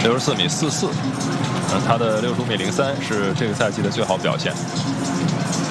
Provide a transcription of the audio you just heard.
64.44米，他的65.03米是这个赛季的最好表现。